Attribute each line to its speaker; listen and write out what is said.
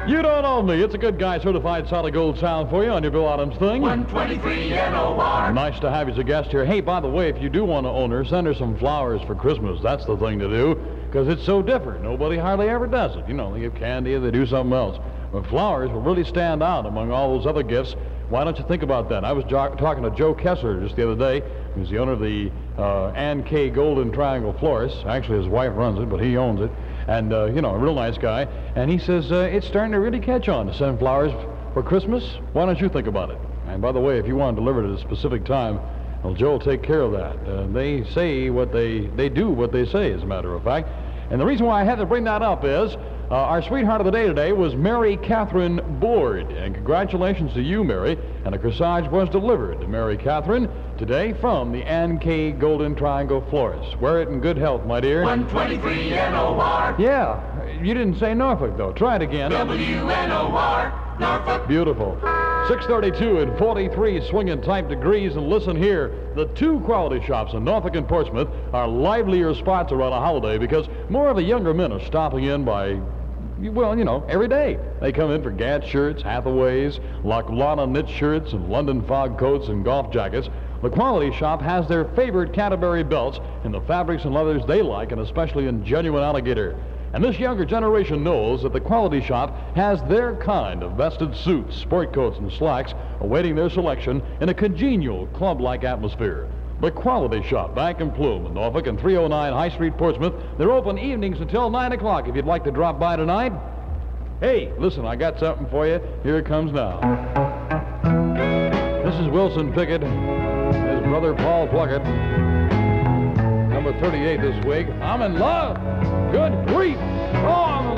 Speaker 1: You don't own me. It's a good guy certified solid gold sound for you on your Bill Adams thing.
Speaker 2: 123 NOR.
Speaker 1: Nice to have you as a guest here. Hey, by the way, if you do want to own her, send her some flowers for Christmas. That's the thing to do, because it's so different. Nobody hardly ever does it. You know, they give candy or they do something else. But flowers will really stand out among all those other gifts. Why don't you think about that? I was talking to Joe Kessler just the other day. He's the owner of the Ann K. Golden Triangle Florist. Actually, his wife runs it, but he owns it. And, you know, a real nice guy. And he says it's starting to really catch on to send flowers for Christmas. Why don't you think about it? And by the way, if you want to deliver it at a specific time, well, Joe will take care of that. They say what they do what they say, as a matter of fact. And the reason why I had to bring that up is our sweetheart of the day today was Mary Catherine Board. And congratulations to you, Mary. And a corsage was delivered to Mary Catherine today from the Ann K. Golden Triangle Florist. Wear it in good health, my dear.
Speaker 2: 123 NOR.
Speaker 1: Yeah, you didn't say Norfolk, though. Try it again.
Speaker 2: WNOR, Norfolk.
Speaker 1: Beautiful. 632 and 43 swinging type degrees. And listen here, the two quality shops in Norfolk and Portsmouth are livelier spots around a holiday because more of the younger men are stopping in by, well, you know, every day. They come in for Gat shirts, Hathaways, Laclana knit shirts, and London fog coats and golf jackets. The quality shop has their favorite Canterbury belts in the fabrics and leathers they like, and especially in genuine alligator. And this younger generation knows that the quality shop has their kind of vested suits, sport coats, and slacks awaiting their selection in a congenial club-like atmosphere. The Quality Shop, Bank and Plume in Norfolk and 309 High Street, Portsmouth. They're open evenings until 9 o'clock if you'd like to drop by tonight. Hey, listen, I got something for you. Here it comes now. This is Wilson Pickett, his brother Paul Pluckett. Number 38 this week. I'm in love. Good grief. Oh, I'm in